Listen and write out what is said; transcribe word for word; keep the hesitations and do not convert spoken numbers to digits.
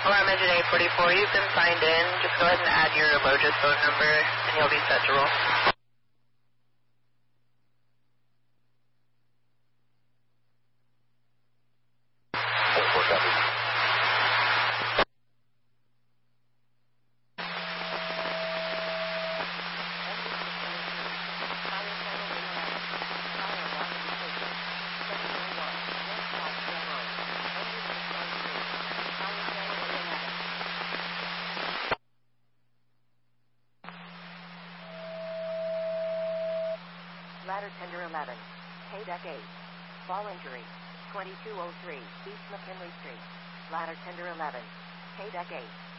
Alarm engine eight forty-four, you've been signed in. Just go ahead and add your Logis phone number, and you'll be set to roll. Ladder Tender eleven, K deck eight. Fall injury, twenty-two oh three, East McKinley Street. Ladder Tender eleven, K deck eight.